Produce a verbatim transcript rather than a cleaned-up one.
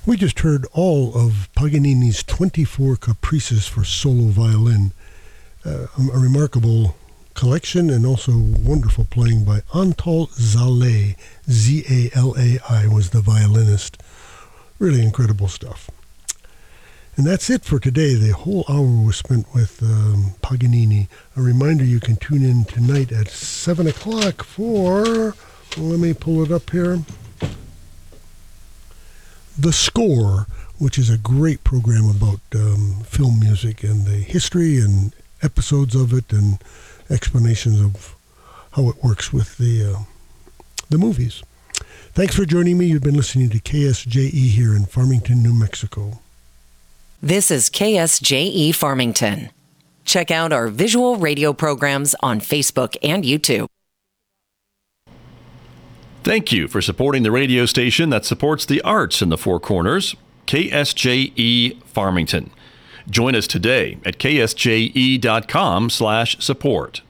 We just heard all of Paganini's twenty-four Caprices for solo violin, uh, a remarkable collection and also wonderful playing by Anatol Zalay. Z A L A I was the violinist. Really incredible stuff. And that's it for today. The whole hour was spent with um, Paganini. A reminder, you can tune in tonight at seven o'clock for, let me pull it up here, The Score, which is a great program about um, film music and the history and episodes of it and explanations of how it works with the uh, the movies. Thanks for joining me. You've been listening to K S J E here in Farmington, New Mexico. This is K S J E Farmington. Check out our visual radio programs on Facebook and YouTube. Thank you for supporting the radio station that supports the arts in the Four Corners, K S J E Farmington. Join us today at k s j e dot com slash support.